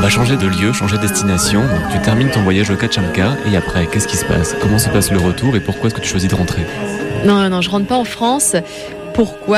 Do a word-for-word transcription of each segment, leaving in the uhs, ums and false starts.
va changer de lieu, changer de destination. Donc, tu termines ton voyage au Kachamka et après, qu'est-ce qui se passe ? Comment se passe le retour et pourquoi est-ce que tu choisis de rentrer ? Non, non, je rentre pas en France. Pourquoi ?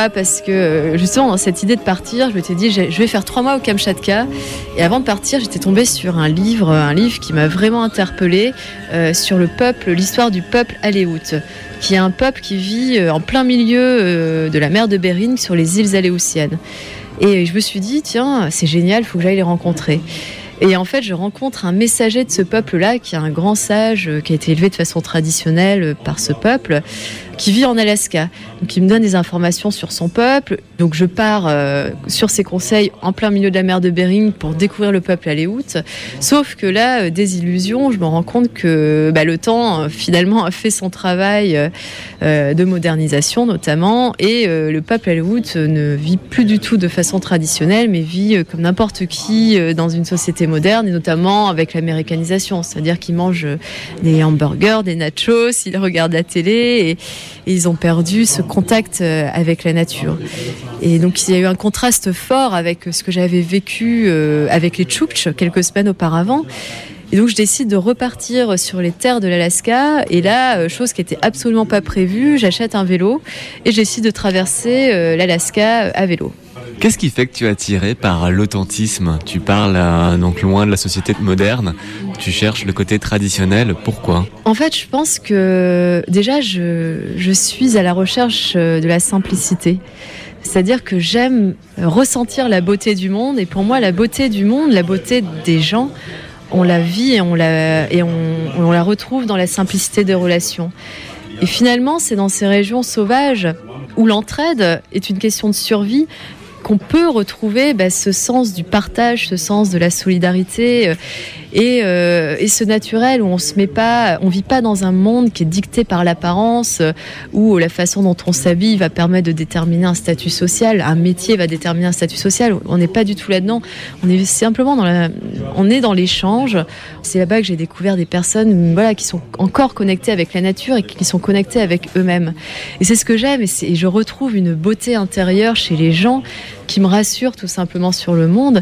Parce que justement dans cette idée de partir, je m'étais dit je vais faire trois mois au Kamchatka et avant de partir j'étais tombée sur un livre, un livre qui m'a vraiment interpellée euh, sur le peuple, l'histoire du peuple Aléoute, qui est un peuple qui vit euh, en plein milieu euh, de la mer de Bering sur les îles Aléoutiennes. Et je me suis dit tiens c'est génial, il faut que j'aille les rencontrer. Et en fait, je rencontre un messager de ce peuple-là, qui est un grand sage, qui a été élevé de façon traditionnelle par ce peuple, qui vit en Alaska. Donc, il me donne des informations sur son peuple. Donc, je pars euh, sur ses conseils en plein milieu de la mer de Bering pour découvrir le peuple Aléoute. Sauf que là, euh, désillusion, je me rends compte que bah, le temps, euh, finalement, a fait son travail euh, de modernisation, notamment. Et euh, le peuple Aléoute ne vit plus du tout de façon traditionnelle, mais vit euh, comme n'importe qui euh, dans une société moderne, et notamment avec l'américanisation. C'est-à-dire qu'ils mangent des hamburgers, des nachos, ils regardent la télé et, et ils ont perdu ce contact avec la nature. Et donc il y a eu un contraste fort avec ce que j'avais vécu avec les Tchouktches quelques semaines auparavant. Et donc je décide de repartir sur les terres de l'Alaska. Et là, chose qui n'était absolument pas prévue, j'achète un vélo et je décide de traverser l'Alaska à vélo. Qu'est-ce qui fait que tu es attiré par l'authentisme ? Tu parles euh, donc loin de la société moderne, tu cherches le côté traditionnel, pourquoi ? En fait, je pense que déjà, je, je suis à la recherche de la simplicité. C'est-à-dire que j'aime ressentir la beauté du monde, et pour moi, la beauté du monde, la beauté des gens, on la vit et on la, et on, on la retrouve dans la simplicité des relations. Et finalement, c'est dans ces régions sauvages où l'entraide est une question de survie qu'on peut retrouver bah, ce sens du partage, ce sens de la solidarité euh, et, euh, et ce naturel où on se met pas, on vit pas dans un monde qui est dicté par l'apparence, euh, où la façon dont on s'habille va permettre de déterminer un statut social, un métier va déterminer un statut social. On n'est pas du tout là-dedans. On est simplement dans la, on est dans l'échange. C'est là-bas que j'ai découvert des personnes, voilà, qui sont encore connectées avec la nature et qui sont connectées avec eux-mêmes. Et c'est ce que j'aime. Et, c'est, et je retrouve une beauté intérieure chez les gens qui me rassure tout simplement sur le monde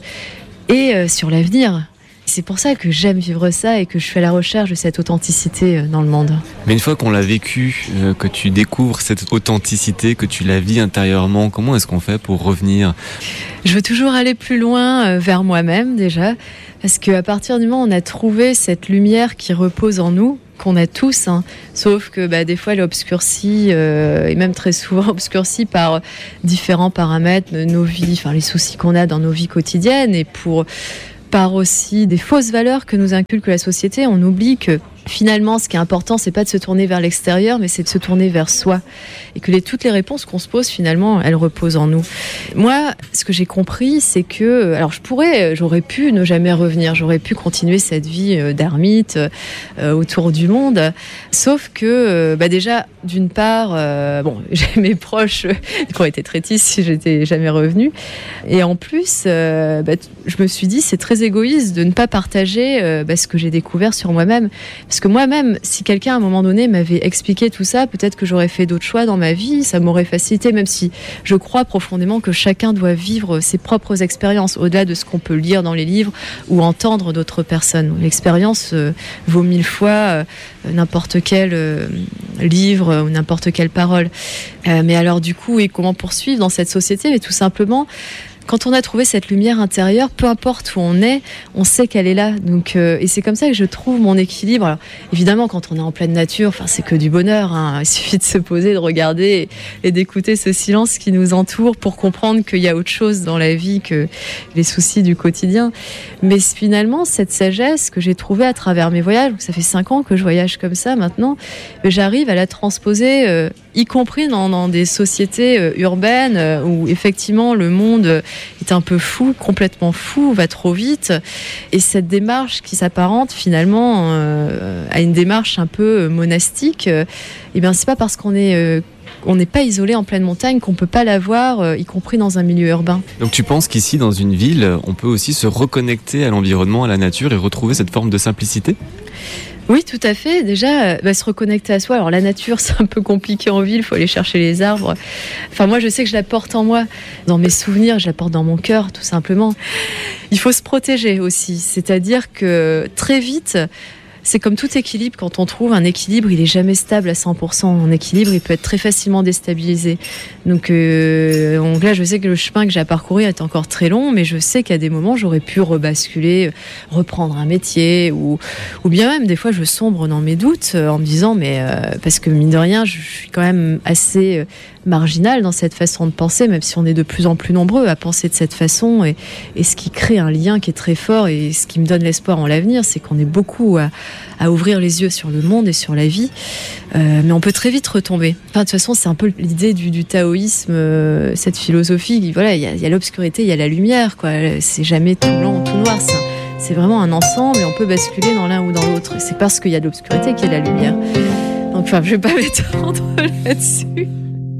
et euh, sur l'avenir. C'est pour ça que j'aime vivre ça et que je fais la recherche de cette authenticité euh, dans le monde. Mais une fois qu'on l'a vécu, euh, que tu découvres cette authenticité, que tu la vis intérieurement, comment est-ce qu'on fait pour revenir ? Je veux toujours aller plus loin euh, vers moi-même déjà, parce qu'à partir du moment où on a trouvé cette lumière qui repose en nous, qu'on a tous, hein, sauf que bah, des fois elle est obscurcie, euh, et même très souvent obscurcie par différents paramètres de nos vies, enfin les soucis qu'on a dans nos vies quotidiennes, et pour par aussi des fausses valeurs que nous inculque la société. On oublie que finalement, ce qui est important, c'est pas de se tourner vers l'extérieur, mais c'est de se tourner vers soi. Et que les, toutes les réponses qu'on se pose, finalement, elles reposent en nous. Moi, ce que j'ai compris, c'est que, alors je pourrais, j'aurais pu ne jamais revenir, j'aurais pu continuer cette vie d'ermite euh, autour du monde, sauf que, euh, bah déjà, d'une part, euh, bon, j'ai mes proches qui ont été très tristes si j'étais jamais revenue, et en plus, euh, bah, je me suis dit, c'est très égoïste de ne pas partager euh, bah, ce que j'ai découvert sur moi-même. Parce que moi-même, si quelqu'un à un moment donné m'avait expliqué tout ça, peut-être que j'aurais fait d'autres choix dans ma vie, ça m'aurait facilité, même si je crois profondément que chacun doit vivre ses propres expériences, au-delà de ce qu'on peut lire dans les livres ou entendre d'autres personnes. L'expérience euh, vaut mille fois euh, n'importe quel euh, livre ou n'importe quelle parole. Euh, mais alors du coup, et comment poursuivre dans cette société ? Mais tout simplement, quand on a trouvé cette lumière intérieure, peu importe où on est, on sait qu'elle est là. Donc, euh, et c'est comme ça que je trouve mon équilibre. Alors, évidemment, quand on est en pleine nature, enfin, c'est que du bonheur, hein. Il suffit de se poser, de regarder et, et d'écouter ce silence qui nous entoure pour comprendre qu'il y a autre chose dans la vie que les soucis du quotidien. Mais finalement, cette sagesse que j'ai trouvée à travers mes voyages, ça fait cinq ans que je voyage comme ça maintenant, j'arrive à la transposer, euh, y compris dans, dans des sociétés euh, urbaines euh, où effectivement le monde euh, est un peu fou, complètement fou, va trop vite. Et cette démarche qui s'apparente finalement euh, à une démarche un peu monastique, euh, et bien c'est pas parce qu'on est euh, on n'est pas isolé en pleine montagne qu'on peut pas l'avoir, euh, y compris dans un milieu urbain. Donc tu penses qu'ici, dans une ville, on peut aussi se reconnecter à l'environnement, à la nature et retrouver cette forme de simplicité ? Oui, tout à fait. Déjà, bah, se reconnecter à soi. Alors la nature, c'est un peu compliqué en ville, il faut aller chercher les arbres. Enfin, moi, je sais que je la porte en moi, dans mes souvenirs, je la porte dans mon cœur, tout simplement. il faut se protéger aussi. C'est-à-dire que très vite, c'est comme tout équilibre, quand on trouve un équilibre, il est jamais stable à cent pour cent. Un équilibre, il peut être très facilement déstabilisé. Donc, euh, donc là, je sais que le chemin que j'ai à parcourir est encore très long, mais je sais qu'à des moments, j'aurais pu rebasculer, reprendre un métier, ou, ou bien même, des fois, je sombre dans mes doutes en me disant, mais euh, parce que mine de rien, je suis quand même assez marginale dans cette façon de penser, même si on est de plus en plus nombreux à penser de cette façon, et, et ce qui crée un lien qui est très fort, et ce qui me donne l'espoir en l'avenir, c'est qu'on est beaucoup à, à ouvrir les yeux sur le monde et sur la vie, euh, mais on peut très vite retomber. Enfin, de toute façon, c'est un peu l'idée du, du taoïsme, euh, cette philosophie, voilà, il y a, y a l'obscurité, il y a la lumière, quoi. C'est jamais tout blanc ou tout noir, c'est, un, c'est vraiment un ensemble, et on peut basculer dans l'un ou dans l'autre. C'est parce qu'il y a de l'obscurité qu'il y a de la lumière. Donc, enfin, je vais pas m'étendre là-dessus.